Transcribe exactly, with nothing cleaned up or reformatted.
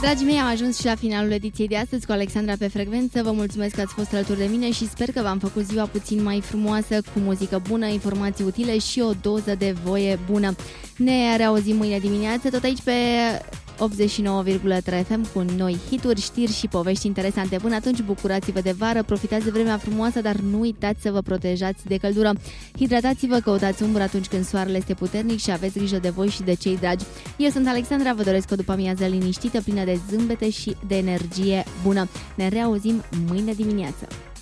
Dragii mei, am ajuns și la finalul ediției de astăzi cu Alexandra pe frecvență. Vă mulțumesc că ați fost alături de mine și sper că v-am făcut ziua puțin mai frumoasă, cu muzică bună, informații utile și o doză de voie bună. Ne reauzim mâine dimineață, tot aici pe optzeci și nouă virgulă trei F M cu noi hituri, știri și povești interesante. Până atunci, bucurați-vă de vară, profitați de vremea frumoasă, dar nu uitați să vă protejați de căldură. Hidratați-vă, căutați umbră atunci când soarele este puternic și aveți grijă de voi și de cei dragi. Eu sunt Alexandra, vă doresc o după-amiază liniștită, plină de zâmbete și de energie bună. Ne reauzim mâine dimineață.